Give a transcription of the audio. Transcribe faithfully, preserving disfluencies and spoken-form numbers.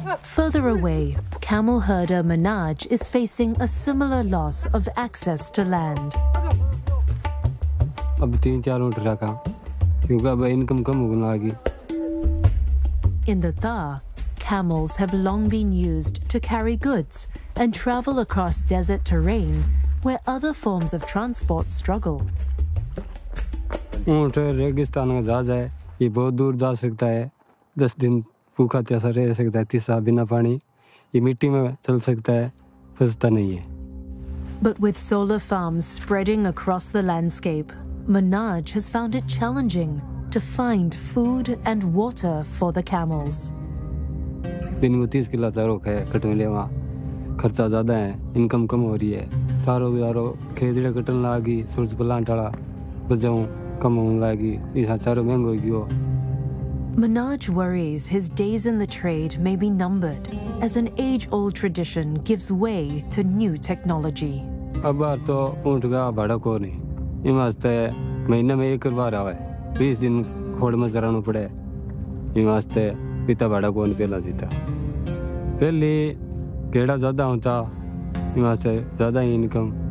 Further away, camel herder Manaj is facing a similar loss of access to land. अब तीन चार ऊँट रखा, क्योंकि अब इनकम कम होने लगी. In the Thar, camels have long been used to carry goods and travel across desert terrain where other forms of transport struggle. ऊँट रेगिस्तान का जहाज है, ये बहुत दूर जा सकता है. दस दिन भूखा प्यासा रह सकता है, तीसा बिना पानी. ये मिट्टी में चल सकता है, फंसता नहीं है. But with solar farms spreading across the landscape, Manaj has found it challenging to find food and water for the camels. दिन को तीस किलो चारों है कटने ले वहाँ खर्चा ज़्यादा है, इनकम कम हो रही है. चारों चारों खेजड़े कटन लागी, सूरज प्लांट वाला बजाऊं कम होने लागी, यहाँ चारों महंग हो गयो. Manaj worries his days in the trade may be numbered as an age-old tradition gives way to new technology. अब बार तो ऊँट का भाड़ा को नहीं, ये वास्ते महीने में एक बार आवे, बीस दिन खोड़ में चराना पड़े. ये वास्ते पिता भाड़ा को नहीं पहला जीता. पहले गेड़ा ज़्यादा होता, ये वास्ते ज़्यादा इनकम.